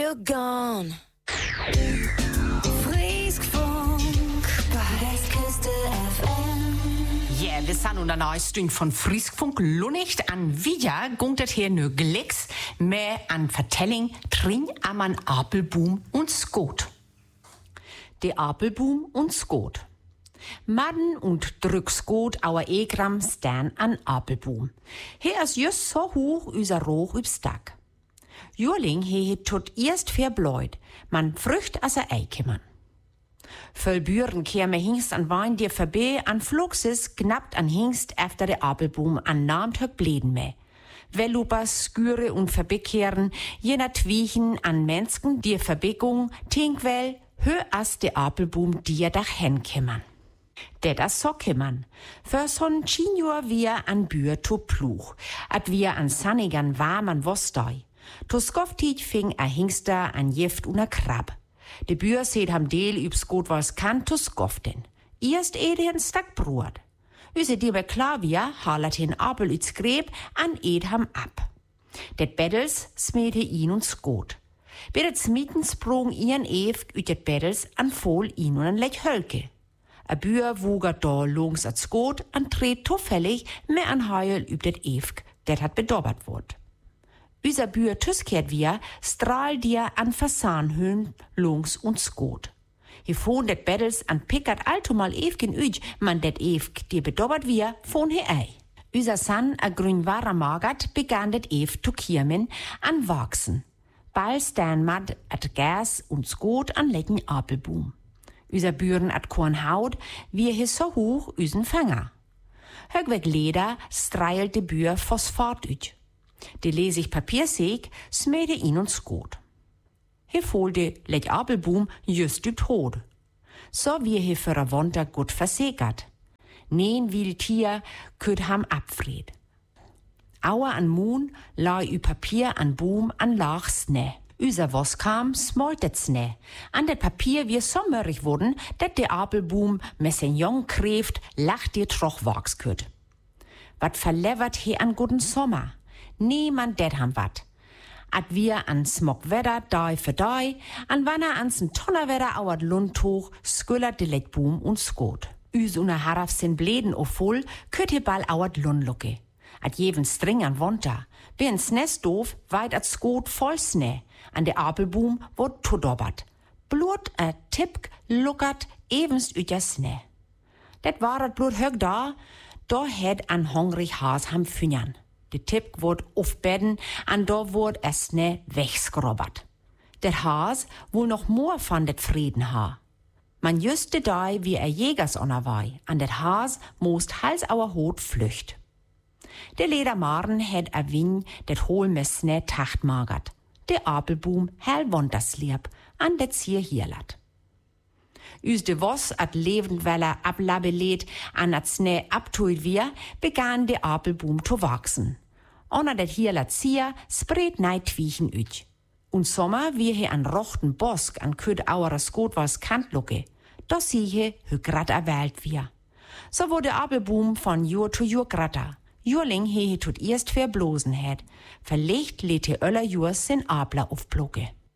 you're gone. Frieskfunk bei Westküste FM. Ja, wir sind unter neuer Stünd von Frieskfunk. Lunnicht an Wieder gungt hier nur Glicks, mehr an Vertelling drin am Apelboom und Skot. Der Apelboom und Skot. Madden und Drückskot auer Egram stern an Apelboom. Hier ist just so hoch üser Roch übs Dach. Jurling he tut erst verbläut, man frücht as Eikemann. Voll Büren käme Hingst an Wein dir vorbei, an Fluxes knappt an Hingst efter der Apelboom an Namt höck Bläden mehr. Wellupas, Sküre und Verbekehren, jener Twiechen an Mensken, dir Verbegung, Tinkwell, hö as der Apelboom dir dach henkämmern. Der das so kämmern. Für son Chinjur wir an Bühr to Pluch, at wir an Sannigan warmen Wostei. To Skoftit fing a Hingster an Jeft und a Krab. De Bühr seht ham Deel übs gut was kann to Skoften. Erst den Stackbrot. Üse dir bei Klavier halert hin Apel üts Gräb an ham ab. Det Beddels smete ihn und Skot. Bedet smieten sprung ihren Ewg üt det Beddels an Fohl ihn und an Lech Hölke. A Bühr wugert da lungs at Skot an tret tofällig mehr an Heil übt det Ewg, det hat bedobbert wurd. Üser Bühr tüskert wir, strahl dir an Fasanhöhen lungs und Skot. Hier fon det Beddels an pickert altomal Ewgen üj, man det Ewg dir bedobbert wir, fon he ei. Üser San a grünwarer Magert begann det Ew to kirmen an wachsen. Bald stern mad at Gas und Skot an lecken Apelboom. Üser Büren at Kornhaut, wir he so hoch üsen Fänger. Högweg Leder streilt de Bühr Phosphat üt. De lesig Papiersäg smede ihn und Skot. He fol de lech Apelboom just übt Hod. So wie he für a Wonter gut versegert. Neen wie Tier küt ham abfried. Auer an Moon lau ü Papier an Boom an lach Snä. Üser was kam, smoltet Snä. An det Papier wir so mörrig wurden, dat de Apelboom Messignon kräft, lacht dir troch wachs küt. Wat verlevert he an guten Sommer? Niemand det ham wat. At wir an Smogwetter dai für dai, an wann ansen Tonnerwetter auert Lundtuch, sküllert de Leckboom und Skot. Üs una haraf sin Bläden o voll, küt he ball auert Lundlucke. At jeven String an Wonter. Bin Snäs doof, weit at Skot voll Snä. An de Apelboom wurd todobbert. Blut a Tippk luckert evenst üt ja Snä. Det waret blut hög da hätt an hongrig Haas ham Fünjern. De Tippk wurd aufbedden, an do wurd a Snä wegskrobbert. Det Haas wohl noch more von det Frieden ha. Man jüste dai wie Jägers onerwei, an det Haas most hals auer Hot flücht. De Ledermaren hätt a Wing det hol me Snä tacht magert. De Apelboom hell wonderslieb, an det Zier hierlat. Üs de Woss at Lebendweller ablabelet, an at Snä abtuit wir, begann de Apelboom to wachsen. Ona det hierlat Zier spret nei Twiechen üt. Und Sommer wie he an rochten Bosk an küt auere Skot was Kantlucke. Da siehe hö grad a Welt wir. So wurde Apelboom von Jur to Jur gratter. Jurling he tut erst verblosen het. Verlegt lädt he öller Jur sin Abler auf Blocke.